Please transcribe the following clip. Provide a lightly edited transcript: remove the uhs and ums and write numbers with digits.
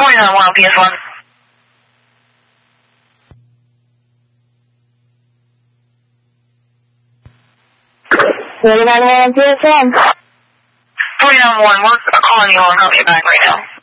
41 PS1. 41 PS1. 41 we're calling you on. I'll be back right now.